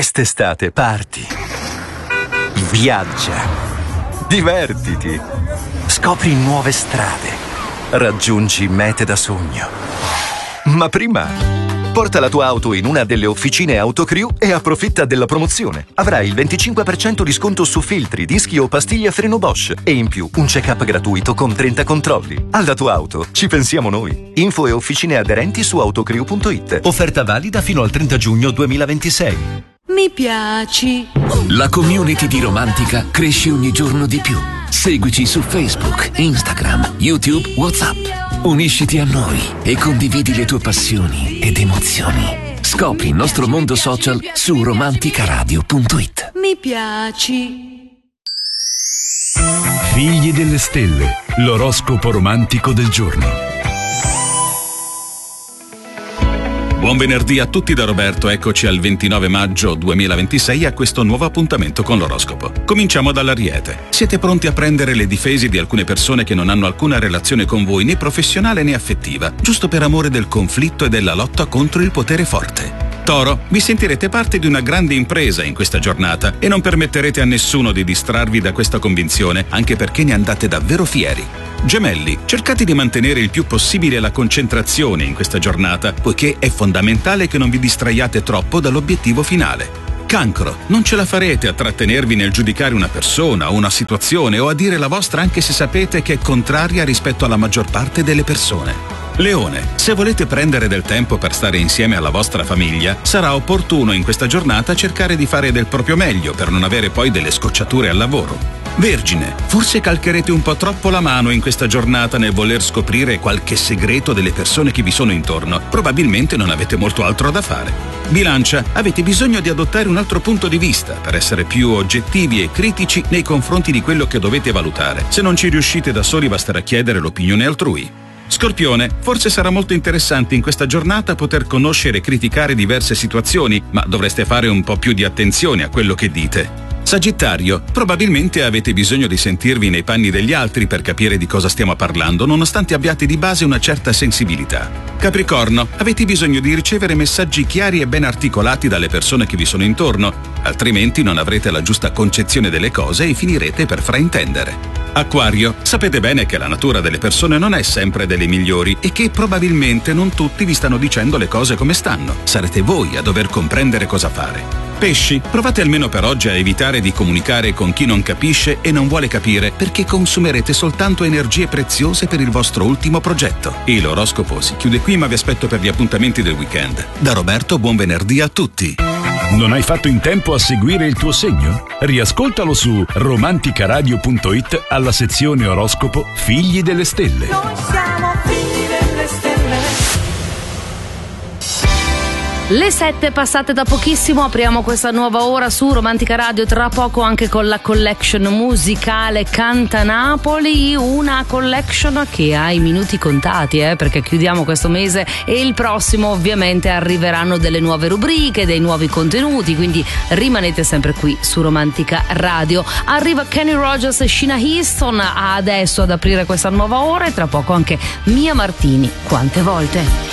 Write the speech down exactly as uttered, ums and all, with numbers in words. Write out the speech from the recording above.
Quest'estate parti, viaggia, divertiti, scopri nuove strade, raggiungi mete da sogno. Ma prima, porta la tua auto in una delle officine Autocrew e approfitta della promozione. Avrai il venticinque per cento di sconto su filtri, dischi o pastiglie a freno Bosch e in più un check-up gratuito con trenta controlli. Alla tua auto ci pensiamo noi. Info e officine aderenti su autocrew punto it. Offerta valida fino al trenta giugno duemilaventisei. Mi piaci. La community di Romantica cresce ogni giorno di più. Seguici su Facebook, Instagram, YouTube, WhatsApp. Unisciti a noi e condividi le tue passioni ed emozioni. Scopri il nostro mondo social su romanticaradio punto it. Mi piaci. Figli delle stelle, l'oroscopo romantico del giorno. Buon venerdì a tutti da Roberto, eccoci al ventinove maggio duemilaventisei a questo nuovo appuntamento con l'oroscopo. Cominciamo dall'Ariete. Siete pronti a prendere le difese di alcune persone che non hanno alcuna relazione con voi, né professionale né affettiva, giusto per amore del conflitto e della lotta contro il potere forte. Toro, vi sentirete parte di una grande impresa in questa giornata e non permetterete a nessuno di distrarvi da questa convinzione, anche perché ne andate davvero fieri. Gemelli, cercate di mantenere il più possibile la concentrazione in questa giornata, poiché è fondamentale che non vi distraiate troppo dall'obiettivo finale. Cancro, non ce la farete a trattenervi nel giudicare una persona o una situazione o a dire la vostra anche se sapete che è contraria rispetto alla maggior parte delle persone. Leone, se volete prendere del tempo per stare insieme alla vostra famiglia, sarà opportuno in questa giornata cercare di fare del proprio meglio per non avere poi delle scocciature al lavoro. Vergine, forse calcherete un po' troppo la mano in questa giornata nel voler scoprire qualche segreto delle persone che vi sono intorno. Probabilmente non avete molto altro da fare. Bilancia, avete bisogno di adottare un altro punto di vista per essere più oggettivi e critici nei confronti di quello che dovete valutare. Se non ci riuscite da soli basterà chiedere l'opinione altrui. Scorpione, forse sarà molto interessante in questa giornata poter conoscere e criticare diverse situazioni, ma dovreste fare un po' più di attenzione a quello che dite. Sagittario, probabilmente avete bisogno di sentirvi nei panni degli altri per capire di cosa stiamo parlando, nonostante abbiate di base una certa sensibilità. Capricorno, avete bisogno di ricevere messaggi chiari e ben articolati dalle persone che vi sono intorno, altrimenti non avrete la giusta concezione delle cose e finirete per fraintendere. Acquario, sapete bene che la natura delle persone non è sempre delle migliori e che probabilmente non tutti vi stanno dicendo le cose come stanno. Sarete voi a dover comprendere cosa fare. Pesci, provate almeno per oggi a evitare di comunicare con chi non capisce e non vuole capire, perché consumerete soltanto energie preziose per il vostro ultimo progetto. E l'oroscopo si chiude qui, ma vi aspetto per gli appuntamenti del weekend. Da Roberto, buon venerdì a tutti. Non hai fatto in tempo a seguire il tuo segno? Riascoltalo su romanticaradio punto it alla sezione oroscopo Figli delle Stelle. Noi siamo figli delle stelle. Le sette passate da pochissimo, apriamo questa nuova ora su Romantica Radio, tra poco anche con la collection musicale Canta Napoli, una collection che ha i minuti contati, eh, perché chiudiamo questo mese e il prossimo ovviamente arriveranno delle nuove rubriche, dei nuovi contenuti, quindi rimanete sempre qui su Romantica Radio. Arriva Kenny Rogers e Sheena Easton adesso ad aprire questa nuova ora e tra poco anche Mia Martini. Quante volte?